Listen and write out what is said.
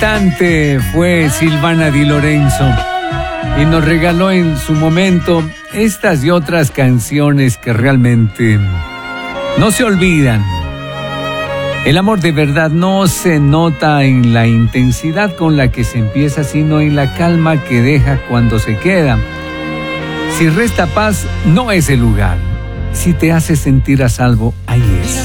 cantante fue Silvana Di Lorenzo y nos regaló en su momento estas y otras canciones que realmente no se olvidan. El amor de verdad no se nota en la intensidad con la que se empieza, sino en la calma que deja cuando se queda. Si resta paz, no es el lugar. Si te hace sentir a salvo, ahí es.